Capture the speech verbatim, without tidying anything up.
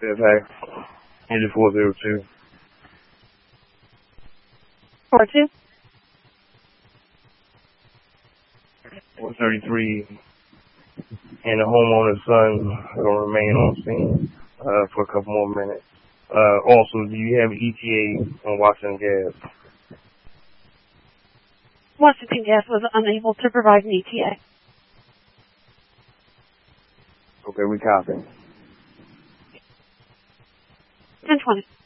Fairfax, engine four zero two. four two? one thirty-three, and the homeowner's son will remain on scene uh, for a couple more minutes. Uh, also, do you have E T A on Washington Gas? Washington Gas was unable to provide an E T A. Okay, we copy. ten twenty.